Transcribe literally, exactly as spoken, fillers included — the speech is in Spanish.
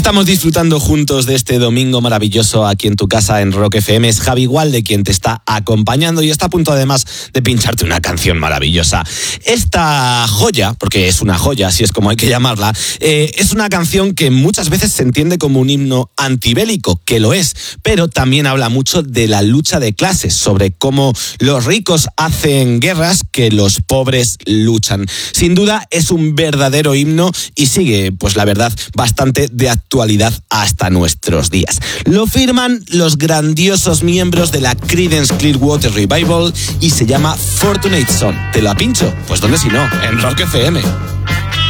estamos disfrutando juntos de este domingo maravilloso aquí en tu casa en Rock F M. Es Javi Gualde quien te está acompañando y está a punto además de pincharte una canción maravillosa. Esta joya, porque es una joya, así es como hay que llamarla, eh, es una canción que muchas veces se entiende como un himno antibélico, que lo es, pero también habla mucho de la lucha de clases, sobre cómo los ricos hacen guerras que los pobres luchan. Sin duda es un verdadero himno y sigue, pues la verdad, bastante de actualidad hasta nuestros días. Lo firman los grandiosos miembros de la Creedence Clearwater Revival y se llama Fortunate Son. ¿Te la pincho? Pues ¿dónde si no? En Rock F M.